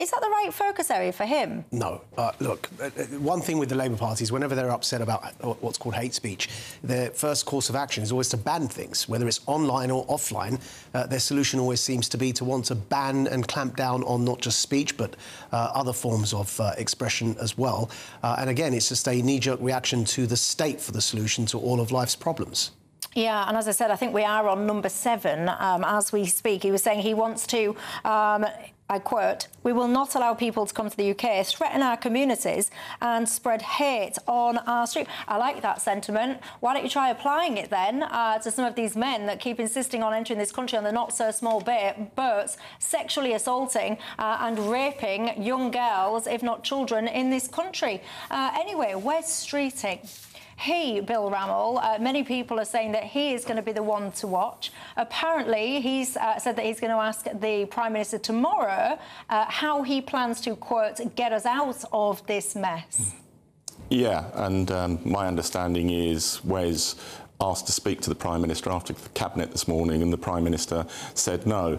Is that the right focus area for him? No. Look, one thing with the Labour Party is whenever they're upset about what's called hate speech, their first course of action is always to ban things, whether it's online or offline. Their solution always seems to be to want to ban and clamp down on not just speech, but other forms of expression as well. And again, it's just a knee-jerk reaction to the state for the solution to all of life's problems. Yeah, and as I said, I think we are on number 7 as we speak. He was saying he wants to... I quote, "We will not allow people to come to the UK, threaten our communities and spread hate on our street." I like that sentiment. Why don't you try applying it then to some of these men that keep insisting on entering this country on the not-so-small boats, sexually assaulting and raping young girls, if not children, in this country. Anyway, Wes Streeting. Bill Rammell, many people are saying that he is going to be the one to watch. Apparently, he's said that he's going to ask the Prime Minister tomorrow how he plans to, quote, get us out of this mess. Yeah, and my understanding is Wes asked to speak to the Prime Minister after the Cabinet this morning, and the Prime Minister said no.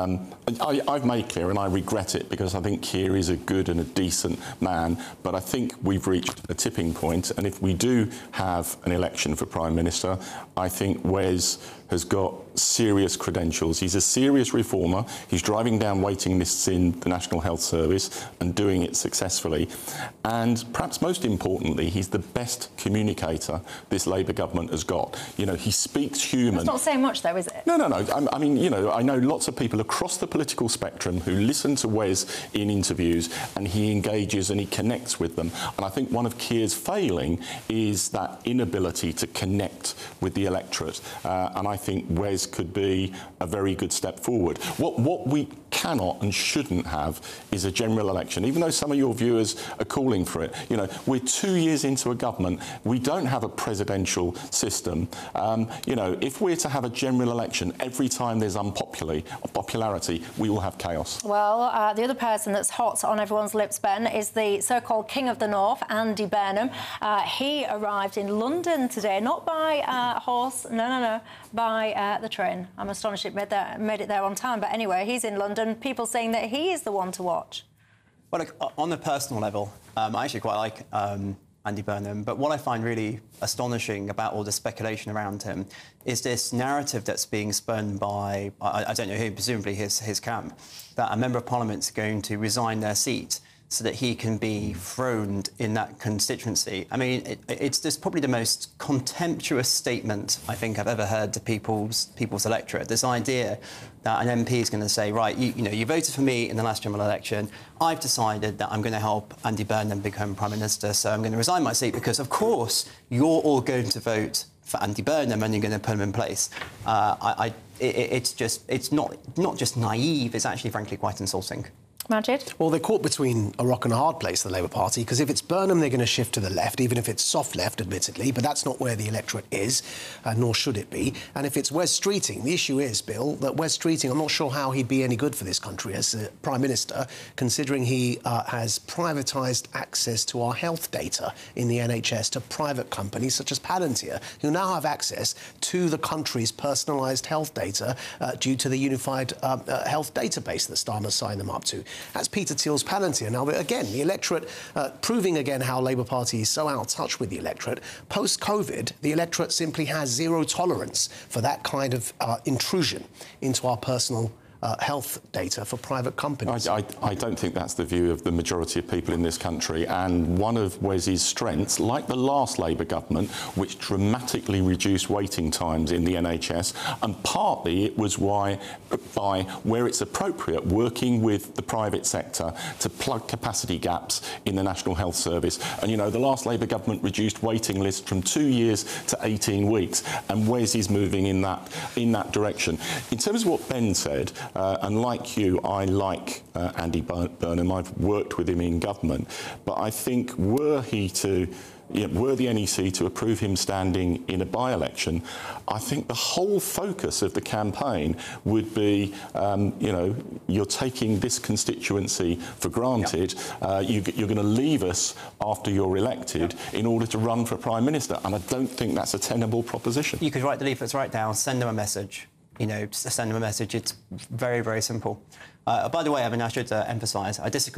I've made clear, and I regret it, because I think Keir is a good and a decent man, but I think we've reached a tipping point, and if we do have an election for Prime Minister, I think Wes has got serious credentials. He's a serious reformer. He's driving down waiting lists in the National Health Service and doing it successfully. And perhaps most importantly, he's the best communicator this Labour government has got. You know, he speaks human. That's not saying much, though, is it? No. I mean, you know, I know lots of people across the political spectrum who listen to Wes in interviews, and he engages and he connects with them. And I think one of Keir's failing is that inability to connect with the electorate. And I think Wes could be a very good step forward. What we cannot and shouldn't have is a general election, even though some of your viewers are calling for it. You know, we're 2 years into a government. We don't have a presidential system. You know, if we're to have a general election every time there's unpopularity, we will have chaos. Well, the other person that's hot on everyone's lips, Ben, is the so-called King of the North, Andy Burnham. He arrived in London today, not by horse, no, by the train. I'm astonished it made it there on time. But anyway, he's in London. People saying that he is the one to watch. Well, look, on the personal level, I actually quite like Andy Burnham. But what I find really astonishing about all the speculation around him is this narrative that's being spun by, I don't know who, presumably his camp, that a Member of Parliament's going to resign their seat so that he can be throned in that constituency. I mean, it's just probably the most contemptuous statement I think I've ever heard to people's electorate. This idea that an MP is going to say, right, you know, you voted for me in the last general election. I've decided that I'm going to help Andy Burnham become Prime Minister, so I'm going to resign my seat because, of course, you're all going to vote for Andy Burnham and you're going to put him in place. It's not just naive, it's actually, frankly, quite insulting. Majid? Well, they're caught between a rock and a hard place, the Labour Party, because if it's Burnham, they're going to shift to the left, even if it's soft left, admittedly, but that's not where the electorate is, nor should it be. And if it's Wes Streeting, the issue is, Bill, that Wes Streeting, I'm not sure how he'd be any good for this country as Prime Minister, considering he has privatised access to our health data in the NHS to private companies such as Palantir, who now have access to the country's personalised health data due to the unified health database that Starmer signed them up to. That's Peter Thiel's Palantir. Now, again, the electorate, proving again how Labour Party is so out of touch with the electorate. Post-COVID, the electorate simply has zero tolerance for that kind of intrusion into our personal health data for private companies. I don't think that's the view of the majority of people in this country, and one of Wes's strengths, like the last Labour government, which dramatically reduced waiting times in the NHS, and partly it was by, where it's appropriate, working with the private sector to plug capacity gaps in the National Health Service. And, you know, the last Labour government reduced waiting lists from 2 years to 18 weeks, and Wes is moving in that direction. In terms of what Ben said, and like you, I like Andy Burnham. I've worked with him in government. But I think were the NEC to approve him standing in a by-election, I think the whole focus of the campaign would be, you know, you're taking this constituency for granted. Yep. You're going to leave us after you're elected in order to run for Prime Minister. And I don't think that's a tenable proposition. You could write the leaflets right down, send them a message. You know, just send them a message. It's very, very simple. By the way, I mean, I should emphasise, I disagree